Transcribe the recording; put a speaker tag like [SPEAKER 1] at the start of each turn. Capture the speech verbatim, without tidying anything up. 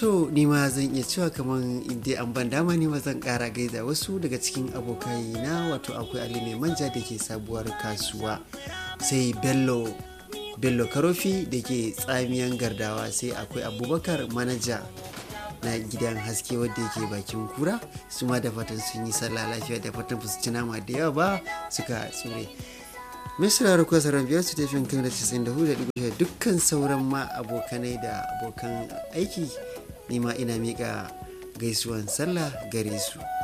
[SPEAKER 1] to ni ma zan iya cewa kamar inda an ban dama ni ma zan kara gaida wasu daga cikin abokai na, wato akwai Ali mai manja da ke sabuwar kasuwa, sai Bello Bello Karofi da ke tsamiyan Gardawa, sai akwai Abubakar manaja na gidan haske wadda yake bakin kura, su ma da fatan sun yi sallah lafiya, da fatan ba su ci nama da yawa ba suka tsure. Misra da kuwa sauran biyar su tafiyan kan da casa'in da hudu da dukkan sauran ma abokanai da abokan aiki, ni ma ina miƙa gaisuwan sallah gare su.